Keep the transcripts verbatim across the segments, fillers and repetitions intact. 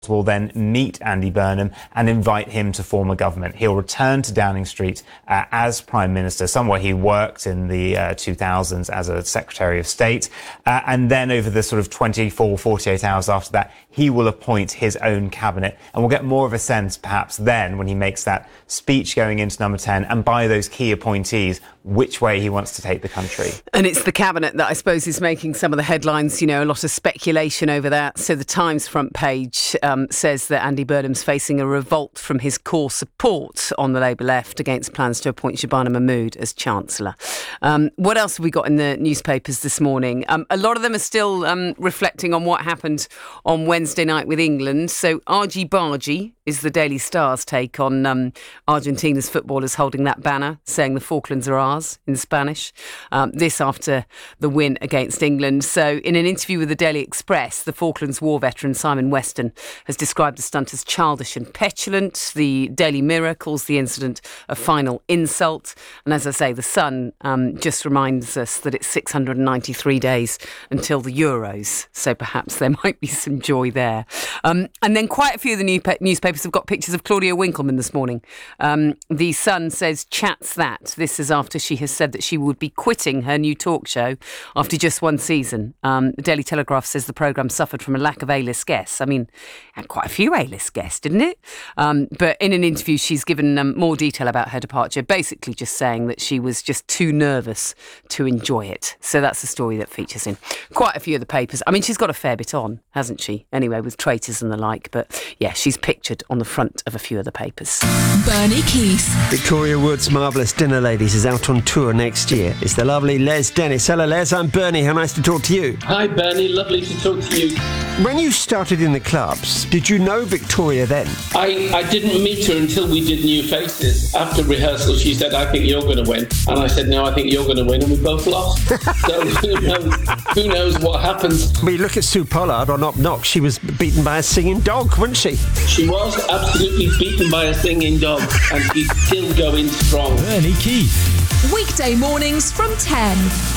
will then meet Andy Burnham and invite him to form a government. He'll return to Downing Street uh, as Prime Minister. Somewhere he worked in the uh, two thousands as a Secretary of State. Uh, and then over the sort of twenty-four, forty-eight hours after that, he will appoint his own cabinet. And we'll get more of a sense perhaps then when he makes that speech going into number ten and by those key appointees which way he wants to take the country. And it's the cabinet that I suppose is making some of the headlines, you know, a lot of speculation over that. So the Times front page um, says that Andy Burnham's facing a revolt from his core support on the Labour left against plans to appoint Shabana Mahmood as Chancellor. Um, what else have we got in the newspapers this morning? Um, a lot of them are still um, reflecting on what happened on Wednesday night with England. So Argy Bargy is the Daily Star's take on um, Argentina's footballers holding that banner saying the Falklands are ours in Spanish. Um, this after the win against England. So in an interview with the Daily Express, the Falklands War veteran Simon Weston has described the stunt as childish and petulant. The Daily Mirror calls the incident a final insult. And as I say, the Sun um, just reminds us that it's six hundred ninety-three days until the Euros. So perhaps there might be some joy there. Um, and then quite a few of the new newspapers have got pictures of Claudia Winkleman this morning. Um, the Sun says, "Chat's that." This is after she has said that she would be quitting her new talk show after just one season. Um, the Daily Telegraph says the programme suffered from a lack of A-list guests. I mean, had quite a few A-list guests, didn't it? Um, but in an interview, she's given um, more detail about her departure, basically just saying that she was just too nervous to enjoy it. So that's the story that features in quite a few of the papers. I mean, she's got a fair bit on, hasn't she? Anyway, with traitors and the like. But yeah, she's pictured on the front of a few of the papers. Bernie Keith. Victoria Wood's Marvellous Dinner Ladies is out on tour next year. It's the lovely Les Dennis. Hello, Les. I'm Bernie. How nice to talk to you. Hi, Bernie. Lovely to talk to you. When you started in the clubs, did you know Victoria then? I, I didn't meet her until we did New Faces. After rehearsal, she said, "I think you're going to win." And I said, "No, I think you're going to win." And we both lost. So who knows, who knows what happens. Well, you look at Sue Pollard on Up Knock. She was beaten by a singing dog, wasn't she? She was absolutely beaten by a singing dog. And she's still going strong. Bernie Keith. Weekday mornings from ten.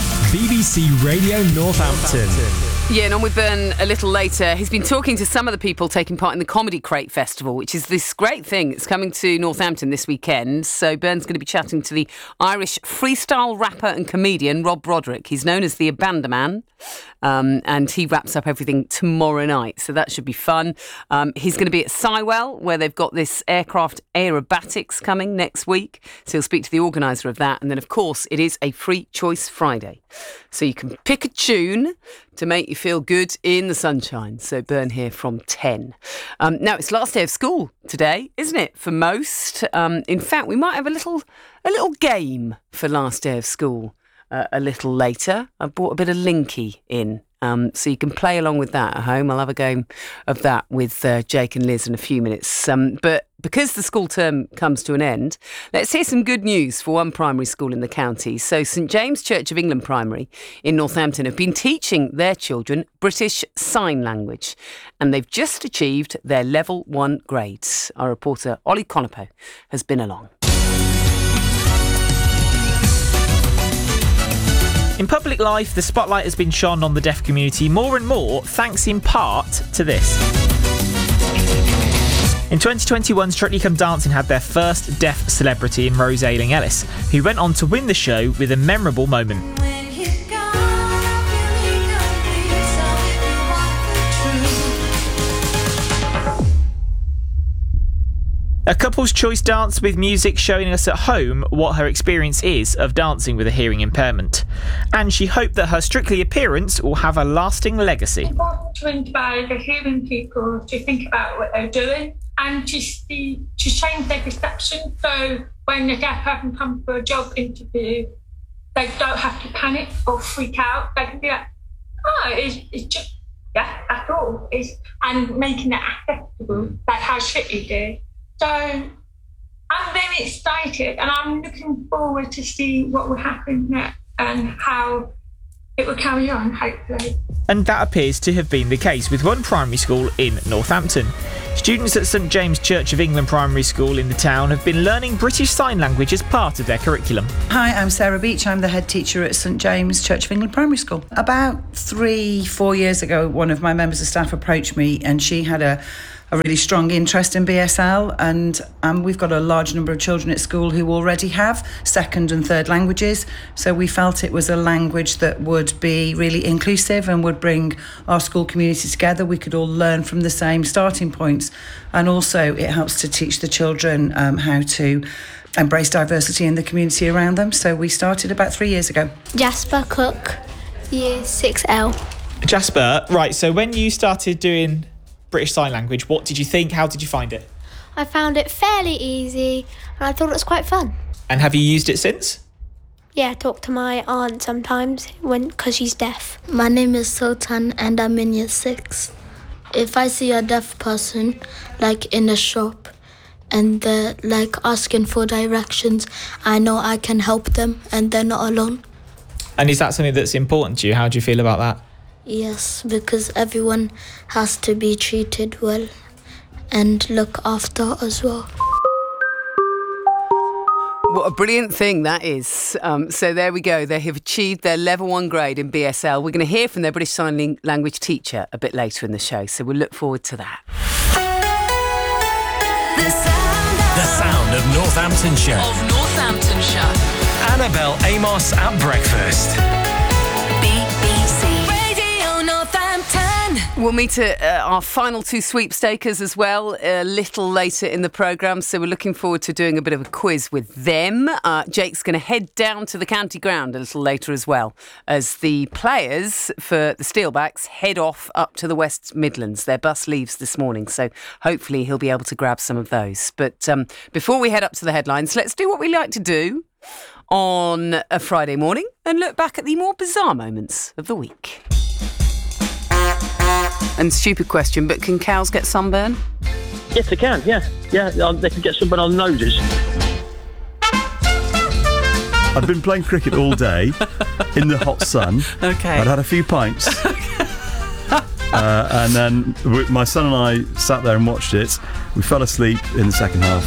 B B C Radio Northampton. Yeah, and on with Bern a little later. He's been talking to some of the people taking part in the Comedy Crate Festival, which is this great thing. It's coming to Northampton this weekend. So Bern's going to be chatting to the Irish freestyle rapper and comedian Rob Broderick. He's known as the Abandaman, um, and he wraps up everything tomorrow night. So that should be fun. Um, he's going to be at Sywell, where they've got this aircraft aerobatics coming next week. So he'll speak to the organiser of that. And then, of course, it is a Free Choice Friday. So you can pick a tune to make you feel good in the sunshine. So Bern here from ten. Um, now, it's last day of school today, isn't it, for most? Um, in fact, we might have a little a little game for last day of school uh, a little later. I brought a bit of Linky in. Um, so you can play along with that at home. I'll have a game of that with uh, Jake and Liz in a few minutes. Um, but because the school term comes to an end, let's hear some good news for one primary school in the county. So St James Church of England Primary in Northampton have been teaching their children British Sign Language, and they've just achieved their level one grades. Our reporter Ollie Conopo has been along. In public life, the spotlight has been shone on the deaf community more and more, thanks in part to this. In twenty twenty-one, Strictly Come Dancing had their first deaf celebrity in Rose Ayling-Ellis, who went on to win the show with a memorable moment. A couple's choice dance with music showing us at home what her experience is of dancing with a hearing impairment. And she hoped that her Strictly appearance will have a lasting legacy. To inspire the hearing people to think about what they're doing and to, see, to change their perception. So when the deaf person comes for a job interview, they don't have to panic or freak out. They can be like, oh, it's, it's just, yeah, that's all. It's, and making it accessible, like how Strictly did. So I'm very excited and I'm looking forward to see what will happen next and how it will carry on, hopefully. And that appears to have been the case with one primary school in Northampton. Students at St James Church of England Primary School in the town have been learning British Sign Language as part of their curriculum. Hi, I'm Sarah Beach. I'm the head teacher at St James Church of England Primary School. About three, four years ago, one of my members of staff approached me and she had a a really strong interest in B S L, and um, we've got a large number of children at school who already have second and third languages, so we felt it was a language that would be really inclusive and would bring our school community together. We could all learn from the same starting points, and also it helps to teach the children um, how to embrace diversity in the community around them. So we started about three years ago. Jasper Cook, year six L. Jasper, right, so when you started doing British Sign Language, what did you think? How did you find it? I found it fairly easy and I thought it was quite fun. And have you used it since? Yeah, I talk to my aunt sometimes when because she's deaf. My name is Sultan and I'm in year six. If I see a deaf person, like in a shop, and they're like asking for directions, I know I can help them and they're not alone. And is that something that's important to you? How do you feel about that? Yes, because everyone has to be treated well and look after as well. What a brilliant thing that is. Um, so there we go. They have achieved their level one grade in B S L. We're going to hear from their British Sign Language teacher a bit later in the show, so we'll look forward to that. The sound of Northamptonshire. Of Northamptonshire. Annabelle Amos at breakfast. B B C Radio Northampton. We'll meet uh, our final two sweepstakers as well a little later in the programme, so we're looking forward to doing a bit of a quiz with them. Uh, Jake's going to head down to the county ground a little later as well, as the players for the Steelbacks head off up to the West Midlands. Their bus leaves this morning, so hopefully he'll be able to grab some of those. But um, before we head up to the headlines, let's do what we like to do on a Friday morning and look back at the more bizarre moments of the week. And stupid question, but can cows get sunburn? Yes, they can, yeah. Yeah, they can get sunburn on noses. I'd been playing cricket all day in the hot sun. Okay. I'd had a few pints. uh, and then my son and I sat there and watched it. We fell asleep in the second half.